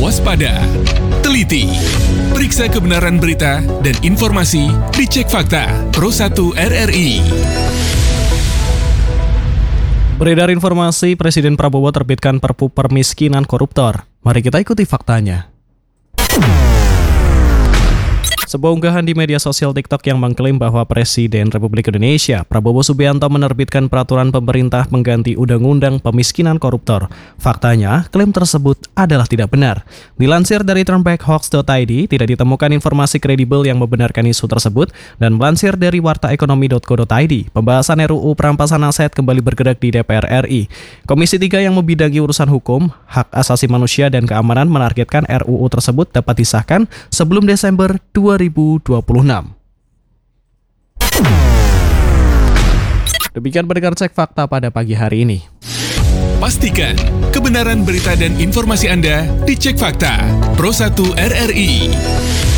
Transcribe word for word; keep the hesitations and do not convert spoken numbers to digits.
waspada, teliti, periksa kebenaran berita dan informasi dicek fakta Pro satu R R I. Beredar informasi Presiden Prabowo terbitkan Perpu Permiskinan Koruptor. Mari kita ikuti faktanya. Sebuah unggahan di media sosial TikTok yang mengklaim bahwa Presiden Republik Indonesia, Prabowo Subianto, menerbitkan peraturan pemerintah pengganti Undang-Undang Pemiskinan Koruptor. Faktanya, klaim tersebut adalah tidak benar. Dilansir dari turnbackhoax dot i d, tidak ditemukan informasi kredibel yang membenarkan isu tersebut, dan melansir dari warta ekonomi dot co dot i d, pembahasan R U U Perampasan Aset kembali bergerak di D P R R I. Komisi tiga yang membidangi urusan hukum, hak asasi manusia, dan keamanan menargetkan R U U tersebut dapat disahkan sebelum Desember dua ribu dua puluh enam. Demikian pendengar cek fakta pada pagi hari ini. Pastikan kebenaran berita dan informasi Anda dicek fakta Pro satu R R I.